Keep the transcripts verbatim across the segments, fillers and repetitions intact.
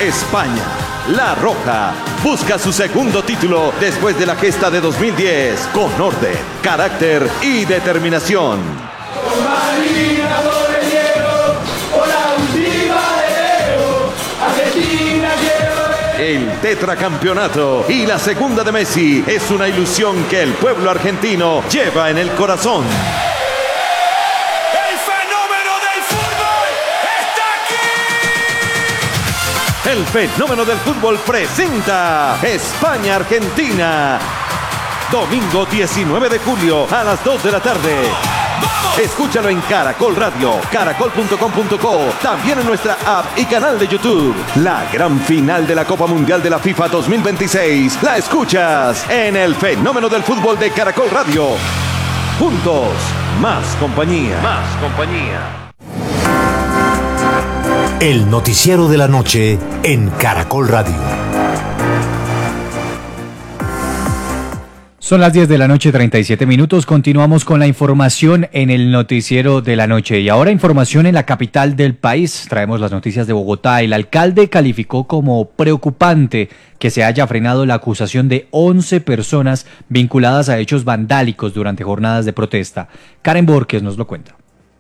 España, La Roja, busca su segundo título después de la gesta de dos mil diez con orden, carácter y determinación. El tetracampeonato y la segunda de Messi es una ilusión que el pueblo argentino lleva en el corazón. ¡El fenómeno del fútbol está aquí! El fenómeno del fútbol presenta España-Argentina. Domingo diecinueve de julio a las dos de la tarde. Escúchalo en Caracol Radio, caracol punto com punto co, también en nuestra app y canal de YouTube. La gran final de la Copa Mundial de la FIFA dos mil veintiséis la escuchas en el fenómeno del fútbol de Caracol Radio. Juntos, más compañía. Más compañía. El noticiero de la noche en Caracol Radio. Son las diez de la noche, treinta y siete minutos. Continuamos con la información en el noticiero de la noche. Y ahora información en la capital del país. Traemos las noticias de Bogotá. El alcalde calificó como preocupante que se haya frenado la acusación de once personas vinculadas a hechos vandálicos durante jornadas de protesta. Karen Borges nos lo cuenta.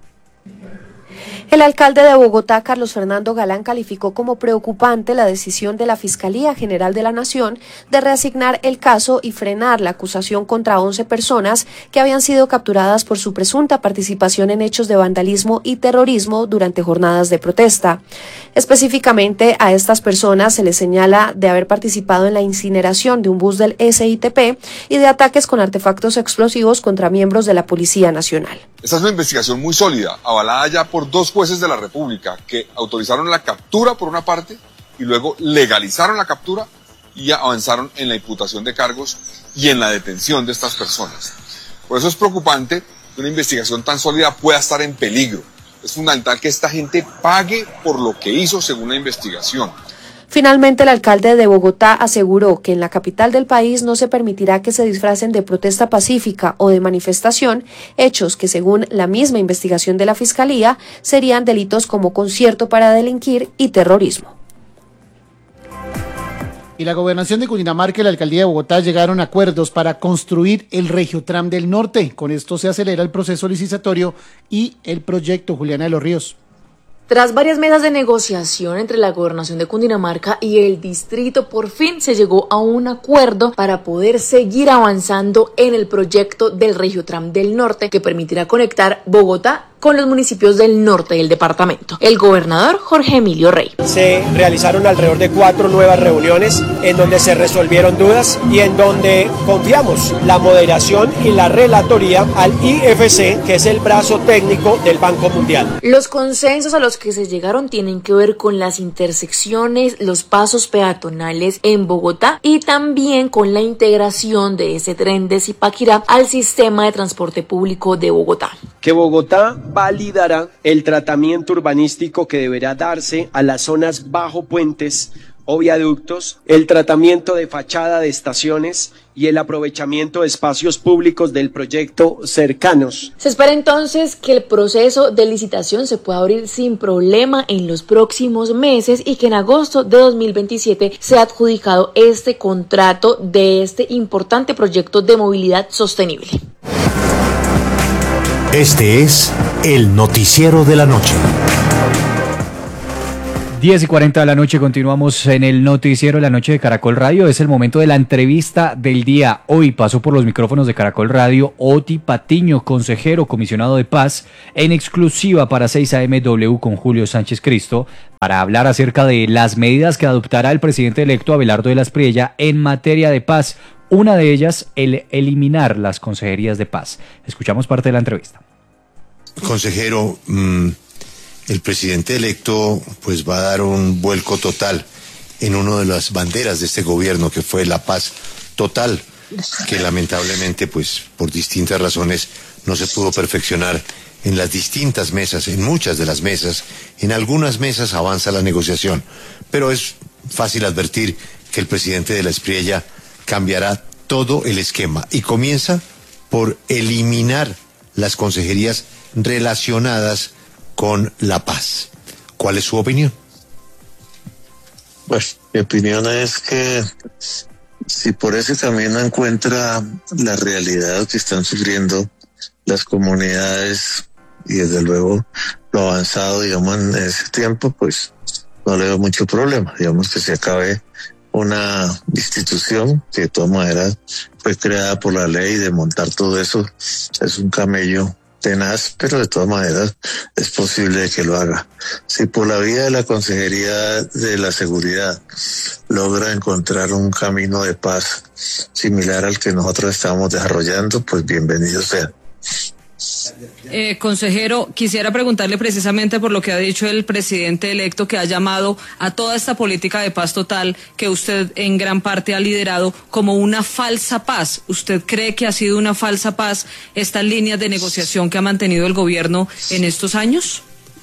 El alcalde de Bogotá, Carlos Fernando Galán, calificó como preocupante la decisión de la Fiscalía General de la Nación de reasignar el caso y frenar la acusación contra once personas que habían sido capturadas por su presunta participación en hechos de vandalismo y terrorismo durante jornadas de protesta. Específicamente, a estas personas se les señala de haber participado en la incineración de un bus del S I T P y de ataques con artefactos explosivos contra miembros de la Policía Nacional. Esta es una investigación muy sólida, avalada ya por dos jueces de la República que autorizaron la captura por una parte y luego legalizaron la captura y avanzaron en la imputación de cargos y en la detención de estas personas. Por eso es preocupante que una investigación tan sólida pueda estar en peligro. Es fundamental que esta gente pague por lo que hizo según la investigación. Finalmente, el alcalde de Bogotá aseguró que en la capital del país no se permitirá que se disfracen de protesta pacífica o de manifestación, hechos que según la misma investigación de la Fiscalía serían delitos como concierto para delinquir y terrorismo. Y la gobernación de Cundinamarca y la alcaldía de Bogotá llegaron a acuerdos para construir el Regiotram del Norte. Con esto se acelera el proceso licitatorio y el proyecto. Juliana de los Ríos. Tras varias mesas de negociación entre la Gobernación de Cundinamarca y el distrito, por fin se llegó a un acuerdo para poder seguir avanzando en el proyecto del Regiotram del Norte, que permitirá conectar Bogotá con los municipios del norte del departamento. El gobernador Jorge Emilio Rey. Se realizaron alrededor de cuatro nuevas reuniones en donde se resolvieron dudas y en donde confiamos la moderación y la relatoría al I F C, que es el brazo técnico del Banco Mundial. Los consensos a los que se llegaron tienen que ver con las intersecciones, los pasos peatonales en Bogotá y también con la integración de ese tren de Zipaquirá al sistema de transporte público de Bogotá. Que Bogotá validará el tratamiento urbanístico que deberá darse a las zonas bajo puentes o viaductos, el tratamiento de fachada de estaciones y el aprovechamiento de espacios públicos del proyecto cercanos. Se espera entonces que el proceso de licitación se pueda abrir sin problema en los próximos meses y que en agosto de dos mil veintisiete sea adjudicado este contrato de este importante proyecto de movilidad sostenible. Este es el noticiero de la noche. diez y cuarenta de la noche, continuamos en el noticiero de la noche de Caracol Radio. Es el momento de la entrevista del día. Hoy pasó por los micrófonos de Caracol Radio Oti Patiño, consejero comisionado de paz, en exclusiva para seis A M W con Julio Sánchez Cristo, para hablar acerca de las medidas que adoptará el presidente electo Abelardo de la Espriella en materia de paz. Una de ellas, el eliminar las consejerías de paz. Escuchamos parte de la entrevista. Consejero, mmm, el presidente electo pues va a dar un vuelco total en una de las banderas de este gobierno, que fue la paz total, que lamentablemente pues por distintas razones no se pudo perfeccionar en las distintas mesas, en muchas de las mesas. En algunas mesas avanza la negociación, pero es fácil advertir que el presidente de la Espriella cambiará todo el esquema y comienza por eliminar las consejerías relacionadas con la paz. ¿Cuál es su opinión? Bueno, mi opinión es que si por ese camino encuentra la realidad que están sufriendo las comunidades y desde luego lo avanzado, digamos, en ese tiempo, pues no le veo mucho problema. Digamos que se acabe una institución que de todas maneras fue creada por la ley, de montar todo eso es un camello tenaz, pero de todas maneras es posible que lo haga. Si por la vía de la Consejería de la Seguridad logra encontrar un camino de paz similar al que nosotros estamos desarrollando, pues bienvenido sea. Eh, consejero, quisiera preguntarle precisamente por lo que ha dicho el presidente electo, que ha llamado a toda esta política de paz total que usted en gran parte ha liderado como una falsa paz. ¿Usted cree que ha sido una falsa paz estas líneas de negociación que ha mantenido el gobierno en estos años?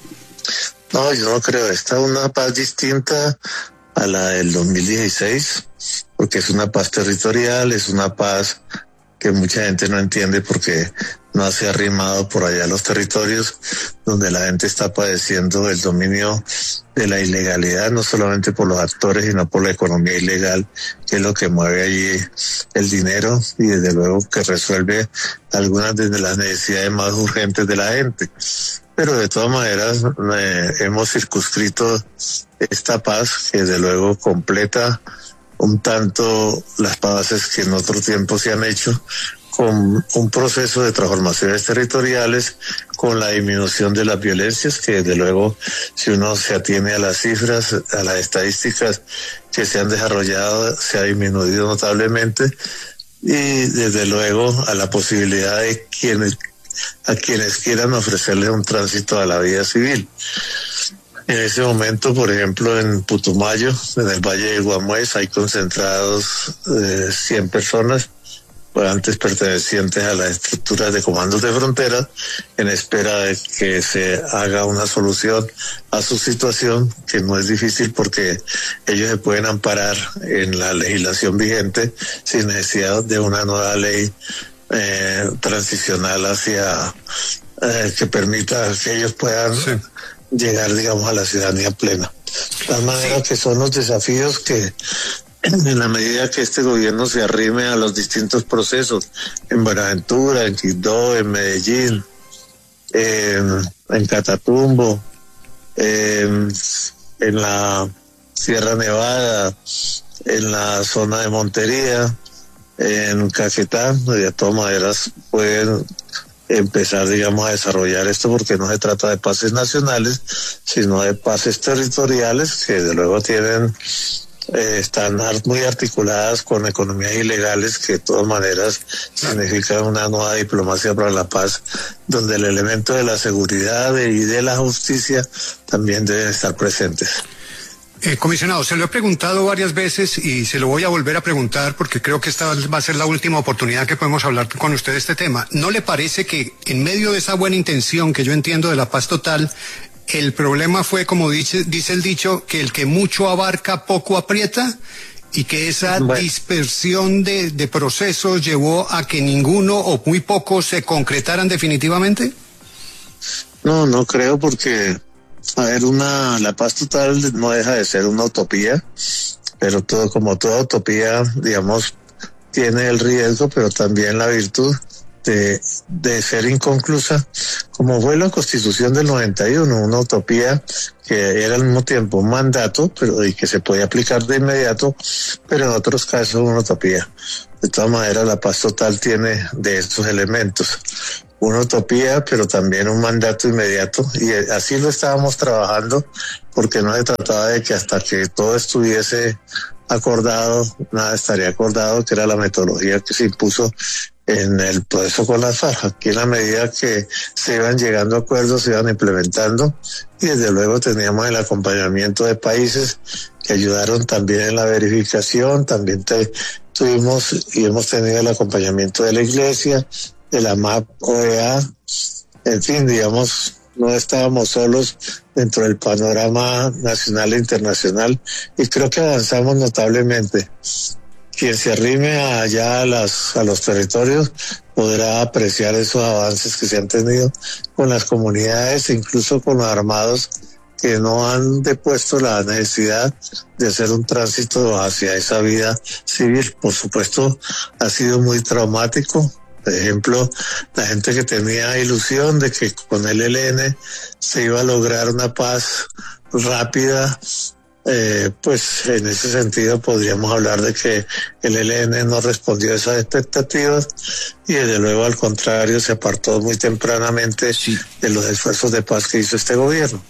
No, yo no creo. Esta es una paz distinta a la del dos mil dieciséis, porque es una paz territorial, es una paz que mucha gente no entiende porque no se ha arrimado por allá a los territorios donde la gente está padeciendo el dominio de la ilegalidad, no solamente por los actores, sino por la economía ilegal, que es lo que mueve allí el dinero y desde luego que resuelve algunas de las necesidades más urgentes de la gente. Pero de todas maneras eh, hemos circunscrito esta paz que desde luego completa un tanto las paces que en otro tiempo se han hecho, con un proceso de transformaciones territoriales, con la disminución de las violencias, que desde luego, si uno se atiene a las cifras, a las estadísticas que se han desarrollado, se ha disminuido notablemente, y desde luego a la posibilidad de quienes, a quienes quieran ofrecerles un tránsito a la vida civil. En ese momento, por ejemplo, en Putumayo, en el Valle de Guamués, hay concentrados eh, cien personas, antes pertenecientes a las estructuras de comandos de frontera, en espera de que se haga una solución a su situación, que no es difícil porque ellos se pueden amparar en la legislación vigente sin necesidad de una nueva ley eh, transicional hacia eh, que permita que ellos puedan sí. llegar, digamos, a la ciudadanía plena. De tal manera sí. que son los desafíos que, en la medida que este gobierno se arrime a los distintos procesos, en Buenaventura, en Quibdó, en Medellín, en, en Catatumbo, en, en la Sierra Nevada, en la zona de Montería, en Caquetá, de todas maneras pueden empezar, digamos, a desarrollar esto, porque no se trata de paces nacionales, sino de paces territoriales que de luego tienen eh, están muy articuladas con economías ilegales que de todas maneras significan una nueva diplomacia para la paz, donde el elemento de la seguridad y de la justicia también deben estar presentes. Eh, comisionado, se lo he preguntado varias veces y se lo voy a volver a preguntar porque creo que esta va a ser la última oportunidad que podemos hablar con usted de este tema. ¿No le parece que en medio de esa buena intención que yo entiendo de la paz total, el problema fue, como dice, dice el dicho, que el que mucho abarca poco aprieta, y que esa bueno. dispersión de, de procesos llevó a que ninguno o muy pocos se concretaran definitivamente? No, no creo, porque a ver, una la paz total no deja de ser una utopía, pero todo como toda utopía, digamos, tiene el riesgo, pero también la virtud de, de ser inconclusa, como fue la Constitución del noventa y uno, una utopía que era al mismo tiempo un mandato, pero y que se podía aplicar de inmediato, pero en otros casos una utopía. De todas maneras, la paz total tiene de estos elementos. Una utopía, pero también un mandato inmediato, y así lo estábamos trabajando, porque no se trataba de que hasta que todo estuviese acordado, nada estaría acordado, que era la metodología que se impuso en el proceso con las FARC. Aquí, en la medida que se iban llegando a acuerdos, se iban implementando, y desde luego teníamos el acompañamiento de países que ayudaron también en la verificación, también te, tuvimos y hemos tenido el acompañamiento de la Iglesia, de la M A P, O E A, en fin, digamos, no estábamos solos dentro del panorama nacional e internacional, y creo que avanzamos notablemente. Quien se arrime allá a, las, a los territorios podrá apreciar esos avances que se han tenido con las comunidades e incluso con los armados que no han depuesto la necesidad de hacer un tránsito hacia esa vida civil. Por supuesto, ha sido muy traumático. Por ejemplo, la gente que tenía ilusión de que con el E L N se iba a lograr una paz rápida, eh, pues en ese sentido podríamos hablar de que el E L N no respondió a esas expectativas y desde luego al contrario se apartó muy tempranamente sí. de los esfuerzos de paz que hizo este gobierno.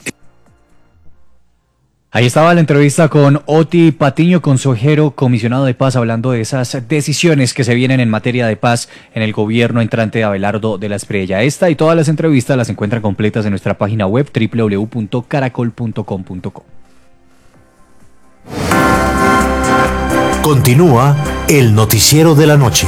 Ahí estaba la entrevista con Oti Patiño, consejero comisionado de paz, hablando de esas decisiones que se vienen en materia de paz en el gobierno entrante de Abelardo de la Espriella. Esta y todas las entrevistas las encuentran completas en nuestra página web doble u doble u doble u punto caracol punto com punto co. Continúa el noticiero de la noche.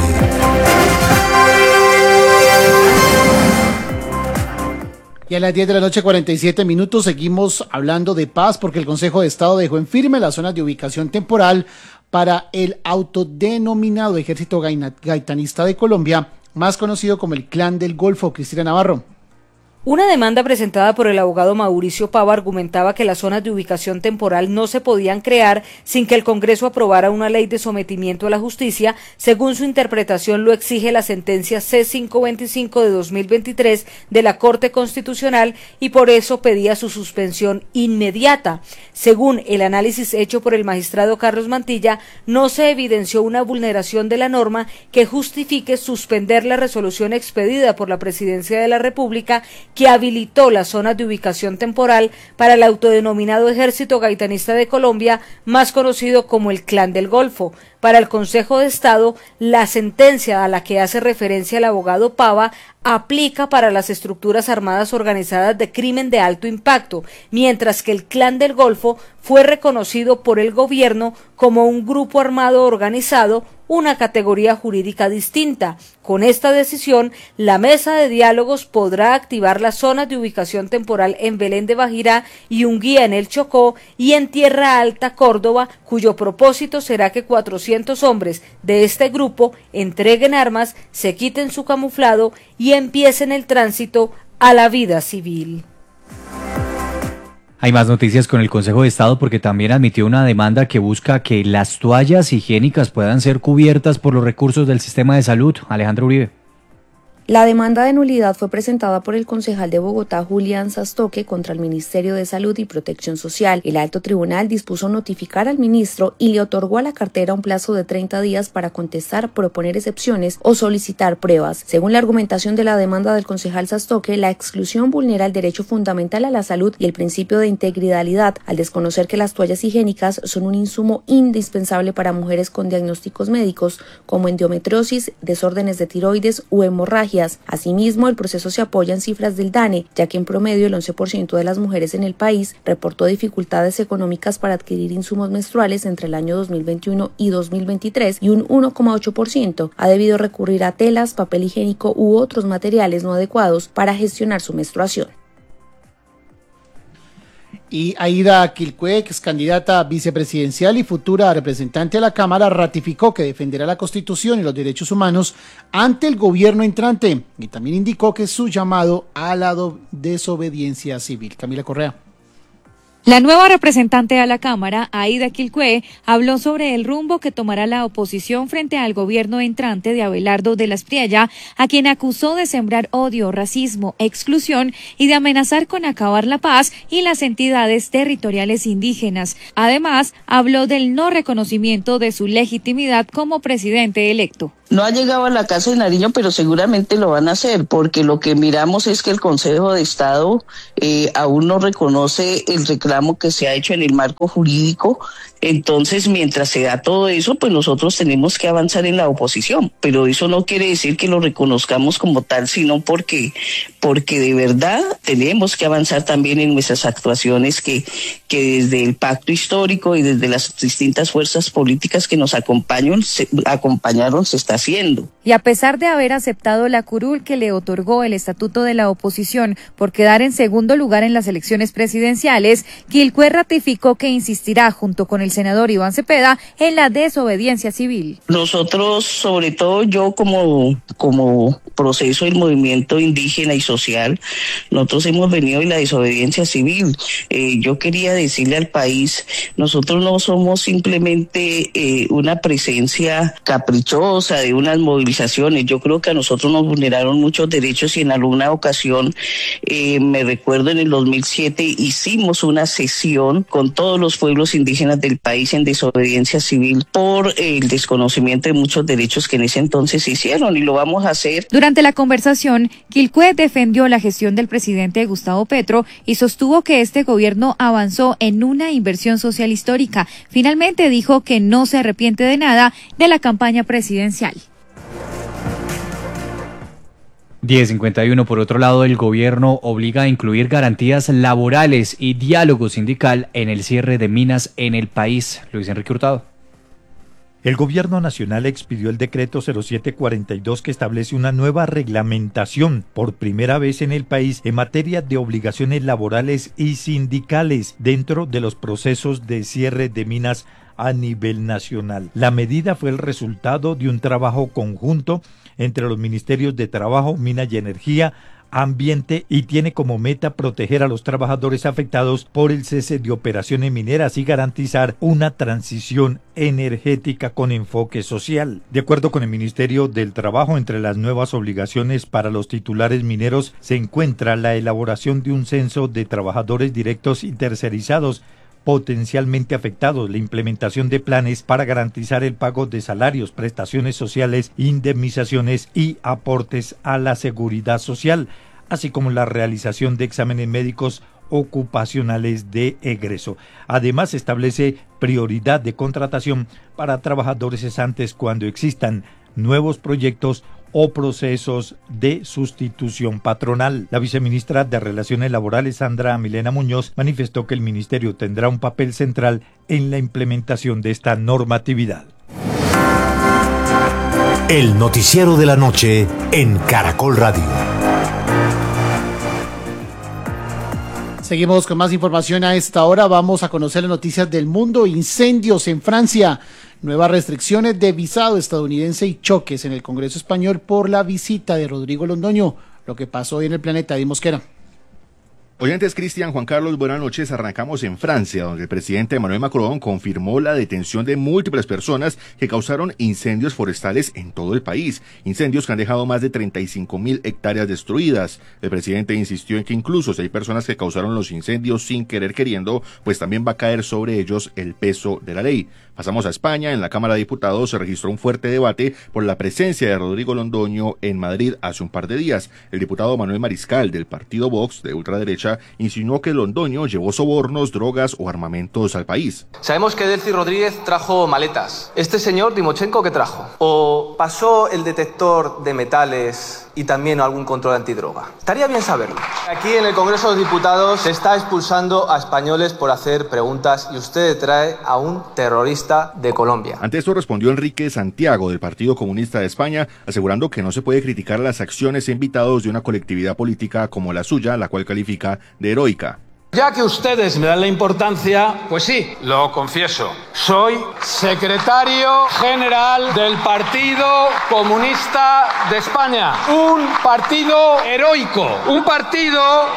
Y a las diez de la noche, cuarenta y siete minutos, seguimos hablando de paz porque el Consejo de Estado dejó en firme las zonas de ubicación temporal para el autodenominado Ejército Gaitanista de Colombia, más conocido como el Clan del Golfo. Cristina Navarro. Una demanda presentada por el abogado Mauricio Pava argumentaba que las zonas de ubicación temporal no se podían crear sin que el Congreso aprobara una ley de sometimiento a la justicia, según su interpretación lo exige la sentencia C quinientos veinticinco de dos mil veintitrés de la Corte Constitucional y por eso pedía su suspensión inmediata. Según el análisis hecho por el magistrado Carlos Mantilla, no se evidenció una vulneración de la norma que justifique suspender la resolución expedida por la Presidencia de la República que habilitó las zonas de ubicación temporal para el autodenominado Ejército Gaitanista de Colombia, más conocido como el Clan del Golfo. Para el Consejo de Estado, la sentencia a la que hace referencia el abogado Pava aplica para las estructuras armadas organizadas de crimen de alto impacto, mientras que el Clan del Golfo fue reconocido por el gobierno como un grupo armado organizado, una categoría jurídica distinta. Con esta decisión, la mesa de diálogos podrá activar las zonas de ubicación temporal en Belén de Bajirá y Unguía en el Chocó y en Tierra Alta, Córdoba, cuyo propósito será que cuatrocientos hombres de este grupo entreguen armas, se quiten su camuflado y empiecen el tránsito a la vida civil. Hay más noticias con el Consejo de Estado porque también admitió una demanda que busca que las toallas higiénicas puedan ser cubiertas por los recursos del sistema de salud. Alejandro Uribe. La demanda de nulidad fue presentada por el concejal de Bogotá, Julián Sastoque, contra el Ministerio de Salud y Protección Social. El alto tribunal dispuso notificar al ministro y le otorgó a la cartera un plazo de treinta días para contestar, proponer excepciones o solicitar pruebas. Según la argumentación de la demanda del concejal Sastoque, la exclusión vulnera el derecho fundamental a la salud y el principio de integridad, al desconocer que las toallas higiénicas son un insumo indispensable para mujeres con diagnósticos médicos como endometriosis, desórdenes de tiroides u hemorragia. Asimismo, el proceso se apoya en cifras del DANE, ya que en promedio el once por ciento de las mujeres en el país reportó dificultades económicas para adquirir insumos menstruales entre el año dos mil veintiuno y dos mil veintitrés y un uno coma ocho por ciento ha debido recurrir a telas, papel higiénico u otros materiales no adecuados para gestionar su menstruación. Y Aida Quilcue, ex candidata vicepresidencial y futura representante a la Cámara, ratificó que defenderá la Constitución y los derechos humanos ante el gobierno entrante y también indicó que es su llamado a la desobediencia civil. Camila Correa. La nueva representante a la Cámara, Aida Quilcue, habló sobre el rumbo que tomará la oposición frente al gobierno entrante de Abelardo de la Espriella, a quien acusó de sembrar odio, racismo, exclusión y de amenazar con acabar la paz y las entidades territoriales indígenas. Además, habló del no reconocimiento de su legitimidad como presidente electo. No ha llegado a la Casa de Nariño, pero seguramente lo van a hacer, porque lo que miramos es que el Consejo de Estado eh, aún no reconoce el reclamo que se ha hecho en el marco jurídico. Entonces, mientras se da todo eso, pues nosotros tenemos que avanzar en la oposición, pero eso no quiere decir que lo reconozcamos como tal, sino porque, porque de verdad tenemos que avanzar también en nuestras actuaciones que, que desde el pacto histórico y desde las distintas fuerzas políticas que nos acompañan, se, acompañaron se está haciendo. Y a pesar de haber aceptado la curul que le otorgó el estatuto de la oposición por quedar en segundo lugar en las elecciones presidenciales, Quilcue ratificó que insistirá junto con el senador Iván Cepeda en la desobediencia civil. Nosotros, sobre todo yo como, como proceso del movimiento indígena y social, social, nosotros hemos venido de la desobediencia civil. Eh, yo quería decirle al país, nosotros no somos simplemente eh, una presencia caprichosa de unas movilizaciones. Yo creo que a nosotros nos vulneraron muchos derechos y en alguna ocasión, eh, me recuerdo en el dos mil siete, hicimos una sesión con todos los pueblos indígenas del país en desobediencia civil por eh, el desconocimiento de muchos derechos que en ese entonces se hicieron y lo vamos a hacer. Durante la conversación, Quilpué defendió la gestión del presidente Gustavo Petro y sostuvo que este gobierno avanzó en una inversión social histórica. Finalmente dijo que no se arrepiente de nada de la campaña presidencial. diez cincuenta y uno. Por otro lado, el gobierno obliga a incluir garantías laborales y diálogo sindical en el cierre de minas en el país. Luis Enrique Hurtado. El Gobierno Nacional expidió el decreto cero siete cuarenta y dos que establece una nueva reglamentación por primera vez en el país en materia de obligaciones laborales y sindicales dentro de los procesos de cierre de minas a nivel nacional. La medida fue el resultado de un trabajo conjunto entre los Ministerios de Trabajo, Minas y Energía, Ambiente y tiene como meta proteger a los trabajadores afectados por el cese de operaciones mineras y garantizar una transición energética con enfoque social. De acuerdo con el Ministerio del Trabajo, entre las nuevas obligaciones para los titulares mineros se encuentra la elaboración de un censo de trabajadores directos y tercerizados potencialmente afectados, la implementación de planes para garantizar el pago de salarios, prestaciones sociales, indemnizaciones y aportes a la seguridad social, así como la realización de exámenes médicos ocupacionales de egreso. Además, establece prioridad de contratación para trabajadores cesantes cuando existan nuevos proyectos o procesos de sustitución patronal. La viceministra de Relaciones Laborales, Sandra Milena Muñoz, manifestó que el ministerio tendrá un papel central en la implementación de esta normatividad. El noticiero de la noche en Caracol Radio. Seguimos con más información a esta hora. Vamos a conocer las noticias del mundo. Incendios en Francia, nuevas restricciones de visado estadounidense y choques en el Congreso español por la visita de Rodrigo Londoño. Lo que pasó hoy en el planeta, Di Mosquera. Oyentes, Cristian, Juan Carlos, buenas noches. Arrancamos en Francia, donde el presidente Emmanuel Macron confirmó la detención de múltiples personas que causaron incendios forestales en todo el país. Incendios que han dejado más de treinta y cinco mil hectáreas destruidas. El presidente insistió en que incluso si hay personas que causaron los incendios sin querer queriendo, pues también va a caer sobre ellos el peso de la ley. Pasamos a España. En la Cámara de Diputados se registró un fuerte debate por la presencia de Rodrigo Londoño en Madrid hace un par de días. El diputado Manuel Mariscal, del partido Vox, de ultraderecha, insinuó que Londoño llevó sobornos, drogas o armamentos al país. Sabemos que Delcy Rodríguez trajo maletas. ¿Este señor Timochenko qué trajo? ¿O pasó el detector de metales y también algún control antidroga? Estaría bien saberlo. Aquí en el Congreso de los Diputados se está expulsando a españoles por hacer preguntas y usted trae a un terrorista de Colombia. Ante esto respondió Enrique Santiago, del Partido Comunista de España, asegurando que no se puede criticar las acciones e invitados de una colectividad política como la suya, la cual califica de heroica. Ya que ustedes me dan la importancia, pues sí, lo confieso. Soy secretario general del Partido Comunista de España. Un partido heroico, un partido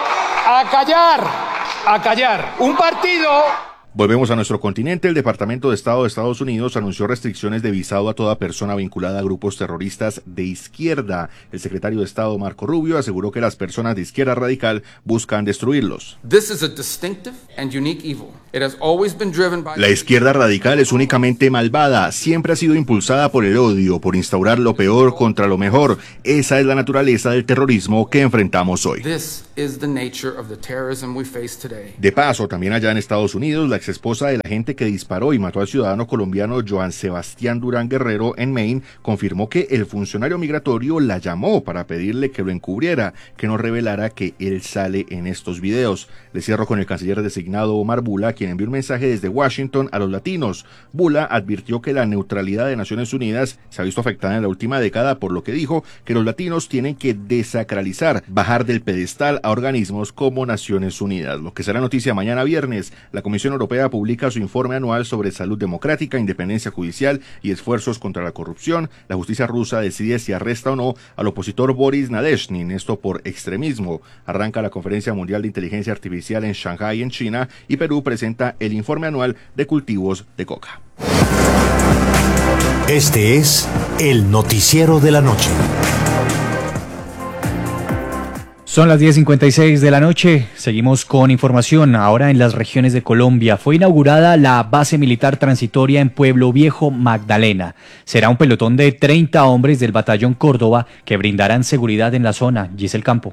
a callar, a callar, un partido... Volvemos a nuestro continente. El Departamento de Estado de Estados Unidos anunció restricciones de visado a toda persona vinculada a grupos terroristas de izquierda. El secretario de Estado, Marco Rubio, aseguró que las personas de izquierda radical buscan destruirlos. This is a distinctive and unique evil. It has always been driven by... La izquierda radical es únicamente malvada. Siempre ha sido impulsada por el odio, por instaurar lo peor contra lo mejor. Esa es la naturaleza del terrorismo que enfrentamos hoy. This is the nature of the terrorism we face today. De paso, también allá en Estados Unidos, la esposa del agente que disparó y mató al ciudadano colombiano Joan Sebastián Durán Guerrero en Maine confirmó que el funcionario migratorio la llamó para pedirle que lo encubriera, que no revelara que él sale en estos videos. Le cierro con el canciller designado Omar Bula, quien envió un mensaje desde Washington a los latinos. Bula advirtió que la neutralidad de Naciones Unidas se ha visto afectada en la última década, por lo que dijo que los latinos tienen que desacralizar, bajar del pedestal a organismos como Naciones Unidas. Lo que será noticia mañana viernes, la Comisión Europea Europea publica su informe anual sobre salud democrática, independencia judicial y esfuerzos contra la corrupción. La justicia rusa decide si arresta o no al opositor Boris Nadezhdin, esto por extremismo. Arranca la Conferencia Mundial de Inteligencia Artificial en Shanghái, en China, y Perú presenta el informe anual de cultivos de coca. Este es el noticiero de la noche. Son las diez cincuenta y seis de la noche, seguimos con información. Ahora en las regiones de Colombia fue inaugurada la base militar transitoria en Pueblo Viejo, Magdalena. Será un pelotón de treinta hombres del batallón Córdoba que brindarán seguridad en la zona. Giselle Campo.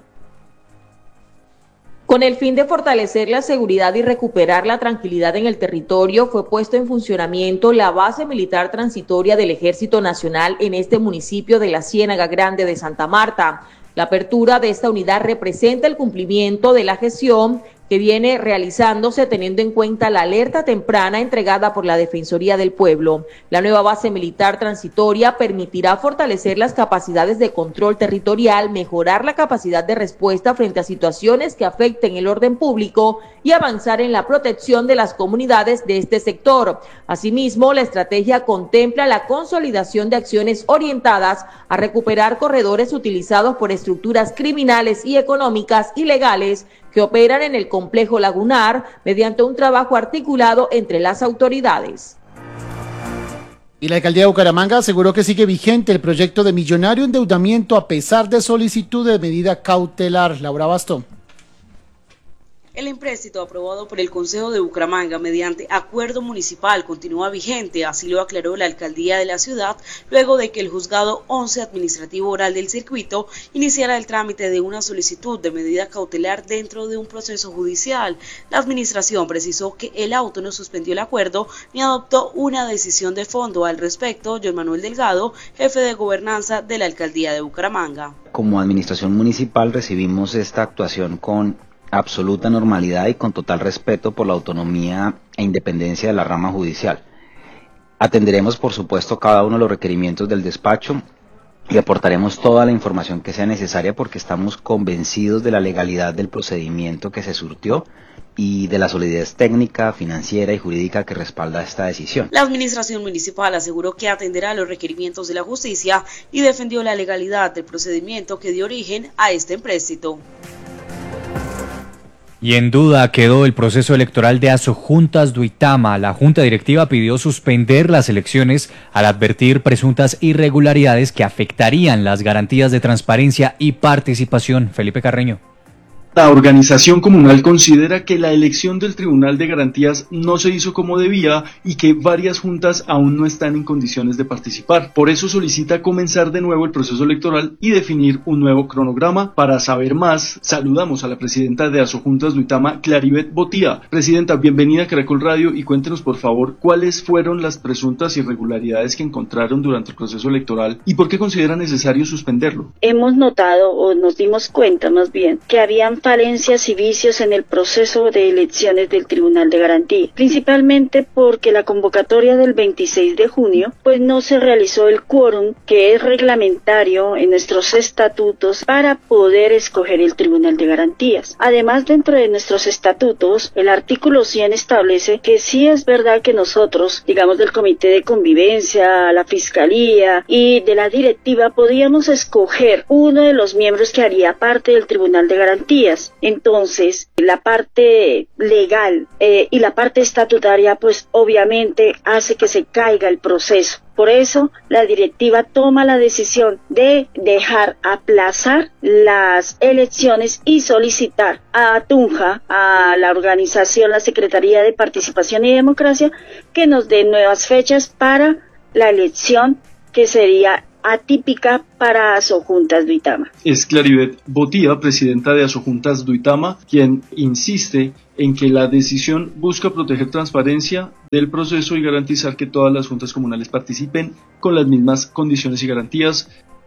Con el fin de fortalecer la seguridad y recuperar la tranquilidad en el territorio, fue puesto en funcionamiento la base militar transitoria del Ejército Nacional en este municipio de la Ciénaga Grande de Santa Marta. La apertura de esta unidad representa el cumplimiento de la gestión que viene realizándose teniendo en cuenta la alerta temprana entregada por la Defensoría del Pueblo. La nueva base militar transitoria permitirá fortalecer las capacidades de control territorial, mejorar la capacidad de respuesta frente a situaciones que afecten el orden público y avanzar en la protección de las comunidades de este sector. Asimismo, la estrategia contempla la consolidación de acciones orientadas a recuperar corredores utilizados por estructuras criminales y económicas ilegales que operan en el complejo lagunar mediante un trabajo articulado entre las autoridades. Y la alcaldía de Bucaramanga aseguró que sigue vigente el proyecto de millonario endeudamiento a pesar de solicitud de medida cautelar. Laura Basto. El empréstito aprobado por el Consejo de Bucaramanga mediante acuerdo municipal continúa vigente, así lo aclaró la alcaldía de la ciudad, luego de que el juzgado once administrativo oral del circuito iniciara el trámite de una solicitud de medida cautelar dentro de un proceso judicial. La administración precisó que el auto no suspendió el acuerdo ni adoptó una decisión de fondo al respecto. John Manuel Delgado, jefe de gobernanza de la alcaldía de Bucaramanga. Como administración municipal recibimos esta actuación con absoluta normalidad y con total respeto por la autonomía e independencia de la rama judicial. Atenderemos, por supuesto, cada uno de los requerimientos del despacho y aportaremos toda la información que sea necesaria porque estamos convencidos de la legalidad del procedimiento que se surtió y de la solidez técnica, financiera y jurídica que respalda esta decisión. La administración municipal aseguró que atenderá los requerimientos de la justicia y defendió la legalidad del procedimiento que dio origen a este empréstito. Y en duda quedó el proceso electoral de Asojuntas Duitama. La Junta Directiva pidió suspender las elecciones al advertir presuntas irregularidades que afectarían las garantías de transparencia y participación. Felipe Carreño. La organización comunal considera que la elección del Tribunal de Garantías no se hizo como debía y que varias juntas aún no están en condiciones de participar. Por eso solicita comenzar de nuevo el proceso electoral y definir un nuevo cronograma. Para saber más, saludamos a la presidenta de Asojuntas Duitama, Claribet Botía. Presidenta, bienvenida a Caracol Radio y cuéntenos por favor cuáles fueron las presuntas irregularidades que encontraron durante el proceso electoral y por qué considera necesario suspenderlo. Hemos notado, o nos dimos cuenta más bien, que habían falencias y vicios en el proceso de elecciones del Tribunal de Garantía, principalmente porque la convocatoria del veintiséis de junio pues no se realizó el quórum que es reglamentario en nuestros estatutos para poder escoger el Tribunal de Garantías. Además, dentro de nuestros estatutos, el artículo cien establece que sí es verdad que nosotros, digamos del Comité de Convivencia, la Fiscalía y de la directiva, podíamos escoger uno de los miembros que haría parte del Tribunal de Garantías. Entonces, la parte legal eh, y la parte estatutaria, pues obviamente hace que se caiga el proceso. Por eso, la directiva toma la decisión de dejar aplazar las elecciones y solicitar a Tunja, a la organización, la Secretaría de Participación y Democracia, que nos dé nuevas fechas para la elección que sería atípica para Asojuntas Duitama. Es Claribet Botía, presidenta de Asojuntas Duitama, quien insiste en que la decisión busca proteger transparencia del proceso y garantizar que todas las juntas comunales participen con las mismas condiciones y garantías.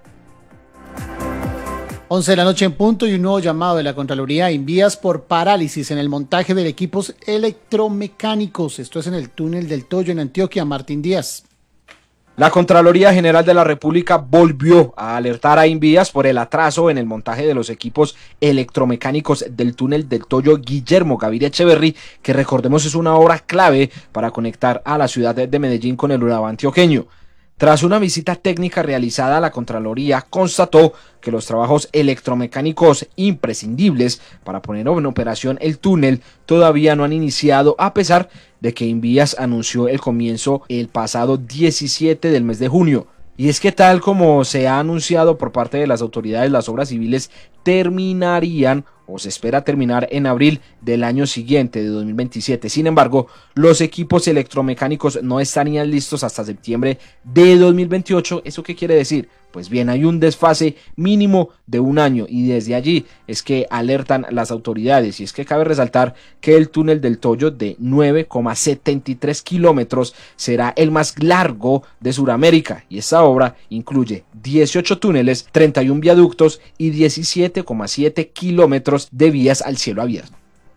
once de la noche en punto y un nuevo llamado de la Contraloría en vías por parálisis en el montaje de equipos electromecánicos. Esto es en el túnel del Toyo en Antioquia. Martín Díaz. La Contraloría General de la República volvió a alertar a Invías por el atraso en el montaje de los equipos electromecánicos del túnel del Toyo Guillermo Gaviria Echeverry, que recordemos es una obra clave para conectar a la ciudad de Medellín con el Urabá antioqueño. Tras una visita técnica realizada, la Contraloría constató que los trabajos electromecánicos imprescindibles para poner en operación el túnel todavía no han iniciado, a pesar de que Invías anunció el comienzo el pasado diecisiete del mes de junio. Y es que tal como se ha anunciado por parte de las autoridades, las obras civiles terminarían o se espera terminar en abril del año siguiente, de dos mil veintisiete. Sin embargo, los equipos electromecánicos no estarían listos hasta septiembre de dos mil veintiocho. ¿Eso qué quiere decir? Pues bien, hay un desfase mínimo de un año y desde allí es que alertan las autoridades. Y es que cabe resaltar que el túnel del Toyo de nueve coma setenta y tres kilómetros será el más largo de Sudamérica y esta obra incluye dieciocho túneles, treinta y uno viaductos y diecisiete coma siete kilómetros de vías al cielo abierto.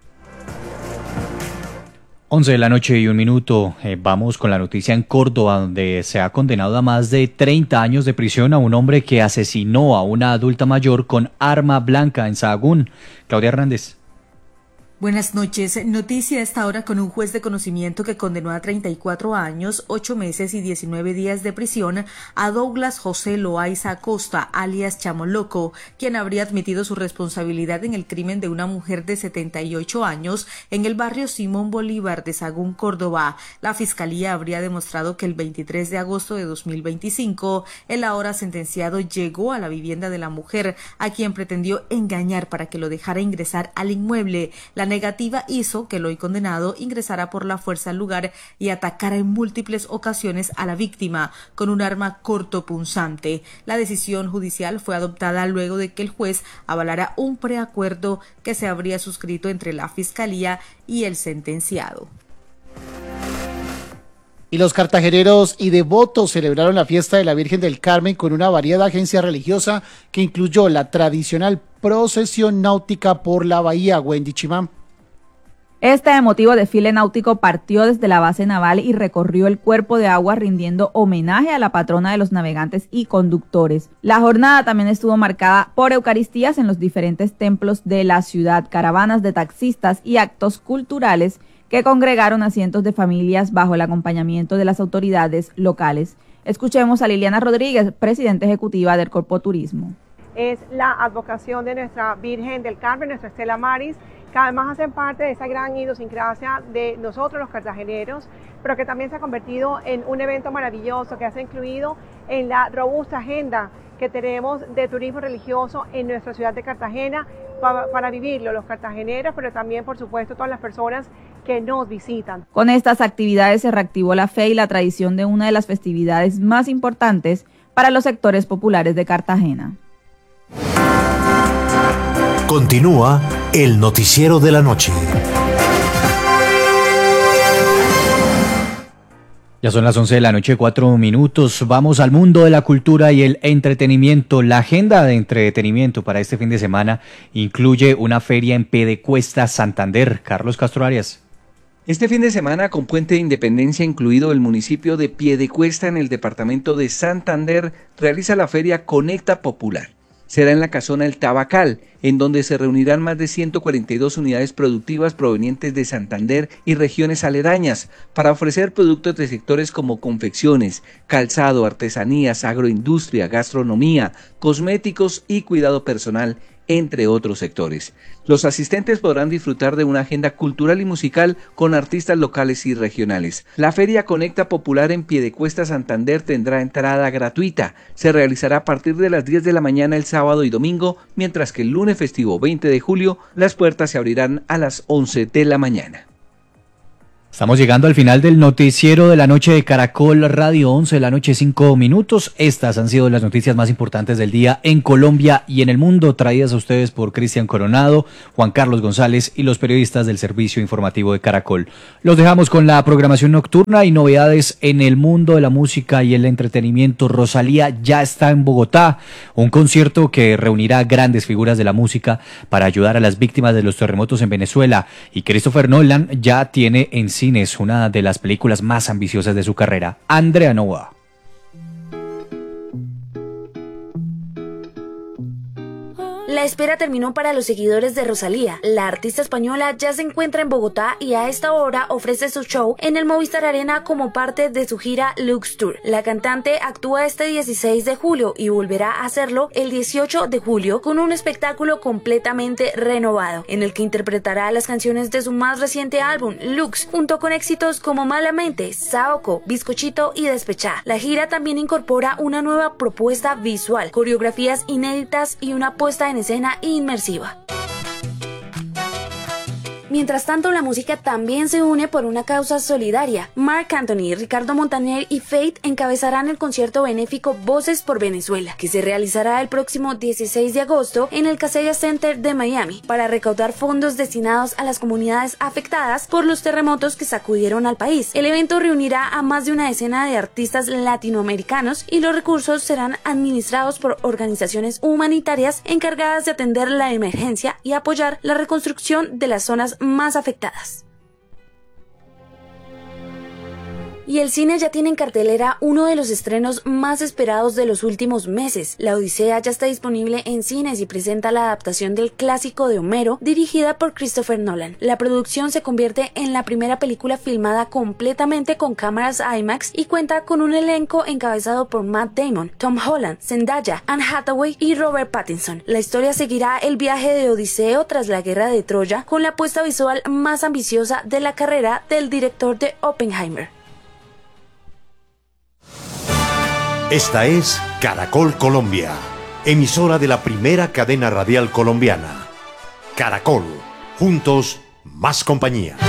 once de la noche y un minuto, eh, vamos con la noticia en Córdoba, donde se ha condenado a más de treinta años de prisión a un hombre que asesinó a una adulta mayor con arma blanca en Sahagún. Claudia Hernández. Buenas noches. Noticia a esta hora con un juez de conocimiento que condenó a treinta y cuatro años, ocho meses y diecinueve días de prisión a Douglas José Loaiza Acosta, alias Chamoloco, quien habría admitido su responsabilidad en el crimen de una mujer de setenta y ocho años en el barrio Simón Bolívar de Sahagún, Córdoba. La fiscalía habría demostrado que el veintitrés de agosto de dos mil veinticinco, el ahora sentenciado llegó a la vivienda de la mujer, a quien pretendió engañar para que lo dejara ingresar al inmueble. La negativa hizo que el hoy condenado ingresara por la fuerza al lugar y atacara en múltiples ocasiones a la víctima con un arma cortopunzante. La decisión judicial fue adoptada luego de que el juez avalara un preacuerdo que se habría suscrito entre la fiscalía y el sentenciado. Y los cartageneros y devotos celebraron la fiesta de la Virgen del Carmen con una variada agencia religiosa que incluyó la tradicional procesión náutica por la bahía. Wendy Chimán. Este emotivo desfile náutico partió desde la base naval y recorrió el cuerpo de agua rindiendo homenaje a la patrona de los navegantes y conductores. La jornada también estuvo marcada por eucaristías en los diferentes templos de la ciudad, caravanas de taxistas y actos culturales que congregaron a cientos de familias bajo el acompañamiento de las autoridades locales. Escuchemos a Liliana Rodríguez, presidenta ejecutiva del Corpoturismo. Es la advocación de nuestra Virgen del Carmen, nuestra Estela Maris, que además hacen parte de esa gran idiosincrasia de nosotros los cartageneros, pero que también se ha convertido en un evento maravilloso que se ha incluido en la robusta agenda que tenemos de turismo religioso en nuestra ciudad de Cartagena para, para vivirlo los cartageneros, pero también por supuesto todas las personas que nos visitan. Con estas actividades se reactivó la fe y la tradición de una de las festividades más importantes para los sectores populares de Cartagena. Continúa el noticiero de la noche. Ya son las once de la noche, cuatro minutos. Vamos al mundo de la cultura y el entretenimiento. La agenda de entretenimiento para este fin de semana incluye una feria en Piedecuesta, Santander. Carlos Castro Arias. Este fin de semana, con Puente de Independencia incluido, el municipio de Piedecuesta en el departamento de Santander realiza la feria Conecta Popular. Será en la casona El Tabacal, en donde se reunirán más de ciento cuarenta y dos unidades productivas provenientes de Santander y regiones aledañas para ofrecer productos de sectores como confecciones, calzado, artesanías, agroindustria, gastronomía, cosméticos y cuidado personal, entre otros sectores. Los asistentes podrán disfrutar de una agenda cultural y musical con artistas locales y regionales. La Feria Conecta Popular en Piedecuesta, Santander tendrá entrada gratuita. Se realizará a partir de las diez de la mañana el sábado y domingo, mientras que el lunes festivo veinte de julio las puertas se abrirán a las once de la mañana. Estamos llegando al final del noticiero de la noche de Caracol Radio, once de la noche, cinco minutos. Estas han sido las noticias más importantes del día en Colombia y en el mundo, traídas a ustedes por Cristian Coronado, Juan Carlos González y los periodistas del Servicio Informativo de Caracol. Los dejamos con la programación nocturna y novedades en el mundo de la música y el entretenimiento. Rosalía ya está en Bogotá, un concierto que reunirá grandes figuras de la música para ayudar a las víctimas de los terremotos en Venezuela. Y Christopher Nolan ya tiene en cines una de las películas más ambiciosas de su carrera, Andrea Noah. La espera terminó para los seguidores de Rosalía. La artista española ya se encuentra en Bogotá y a esta hora ofrece su show en el Movistar Arena como parte de su gira Lux Tour. La cantante actúa este dieciséis de julio y volverá a hacerlo el dieciocho de julio con un espectáculo completamente renovado, en el que interpretará las canciones de su más reciente álbum, Lux, junto con éxitos como Malamente, Saoko, Bizcochito y Despechá. La gira también incorpora una nueva propuesta visual, coreografías inéditas y una puesta en escena inmersiva. Mientras tanto, la música también se une por una causa solidaria. Marc Anthony, Ricardo Montaner y Faith encabezarán el concierto benéfico Voces por Venezuela, que se realizará el próximo dieciséis de agosto en el Casella Center de Miami, para recaudar fondos destinados a las comunidades afectadas por los terremotos que sacudieron al país. El evento reunirá a más de una decena de artistas latinoamericanos y los recursos serán administrados por organizaciones humanitarias encargadas de atender la emergencia y apoyar la reconstrucción de las zonas más afectadas. Y el cine ya tiene en cartelera uno de los estrenos más esperados de los últimos meses. La Odisea ya está disponible en cines y presenta la adaptación del clásico de Homero, dirigida por Christopher Nolan. La producción se convierte en la primera película filmada completamente con cámaras IMAX y cuenta con un elenco encabezado por Matt Damon, Tom Holland, Zendaya, Anne Hathaway y Robert Pattinson. La historia seguirá el viaje de Odiseo tras la guerra de Troya, con la apuesta visual más ambiciosa de la carrera del director de Oppenheimer. Esta es Caracol Colombia, emisora de la primera cadena radial colombiana. Caracol, juntos, más compañía.